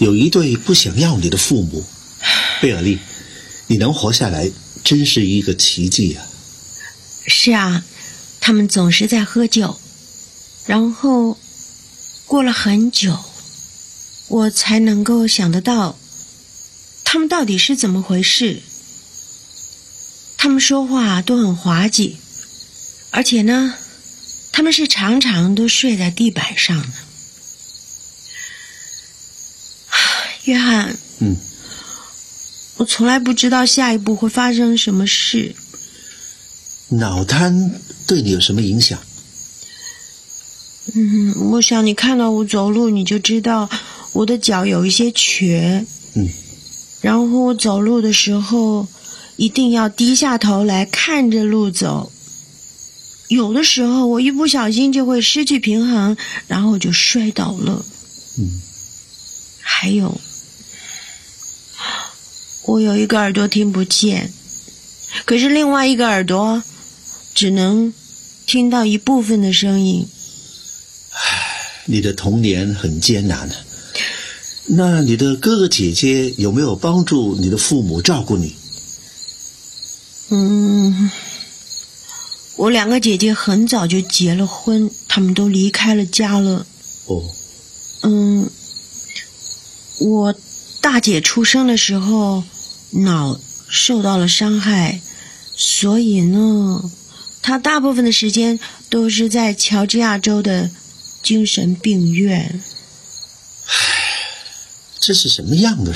有一对不想要你的父母。贝尔丽，你能活下来真是一个奇迹啊。 是啊，他们总是在喝酒，然后过了很久，我才能够想得到他们到底是怎么回事。他们说话都很滑稽，而且呢，他们是常常都睡在地板上的。约翰，我从来不知道下一步会发生什么事。 脑瘫对你有什么影响？ 我想你看到我走路，你就知道我的脚有一些瘸。然后我走路的时候一定要低下头来看着路走，有的时候我一不小心就会失去平衡，然后就摔倒了。还有，我有一个耳朵听不见，可是另外一个耳朵只能听到一部分的声音。 你的童年很艰难啊。那你的哥哥姐姐有没有帮助你的父母照顾你？ 我两个姐姐很早就结了婚，她们都离开了家了。我大姐出生的时候脑受到了伤害，所以呢，她大部分的时间都是在乔治亚州的精神病院。 这是什么样的